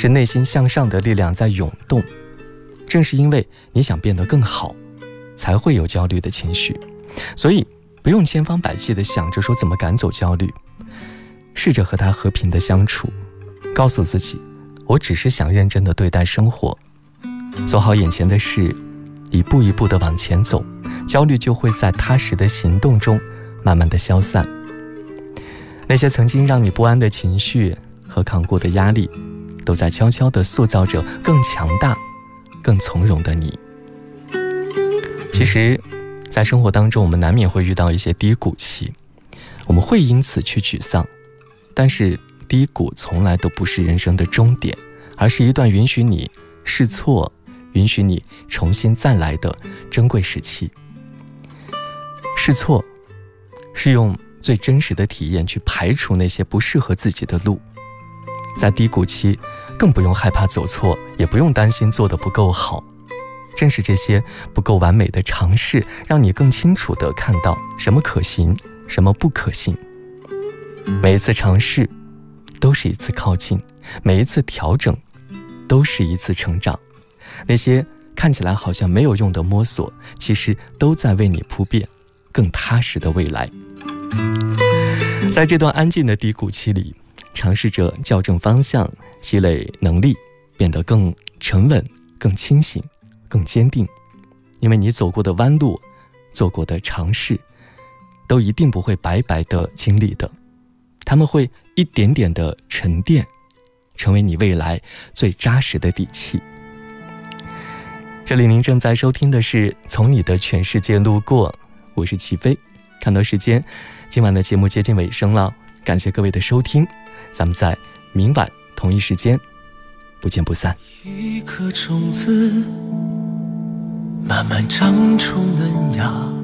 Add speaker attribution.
Speaker 1: 是内心向上的力量在涌动。正是因为你想变得更好，才会有焦虑的情绪。所以不用千方百计地想着说怎么赶走焦虑，试着和它和平的相处，告诉自己，我只是想认真地对待生活，做好眼前的事，一步一步地往前走，焦虑就会在踏实的行动中慢慢地消散。那些曾经让你不安的情绪和扛过的压力，都在悄悄地塑造着更强大、更从容的你。其实在生活当中，我们难免会遇到一些低谷期，我们会因此去沮丧，但是低谷从来都不是人生的终点，而是一段允许你试错、允许你重新再来的珍贵时期。试错是用最真实的体验去排除那些不适合自己的路。在低谷期更不用害怕走错，也不用担心做得不够好。正是这些不够完美的尝试，让你更清楚地看到什么可行，什么不可行。每一次尝试都是一次靠近，每一次调整都是一次成长。那些看起来好像没有用的摸索，其实都在为你铺垫更踏实的未来。在这段安静的低谷期里，尝试着校正方向，积累能力，变得更沉稳、更清醒、更坚定。因为你走过的弯路，做过的尝试，都一定不会白白的经历的，他们会一点点的沉淀，成为你未来最扎实的底气。这里您正在收听的是从你的全世界路过，我是齐飞。看到时间，今晚的节目接近尾声了，感谢各位的收听，咱们在明晚同一时间不见不散。
Speaker 2: 一颗种子慢慢长出嫩芽，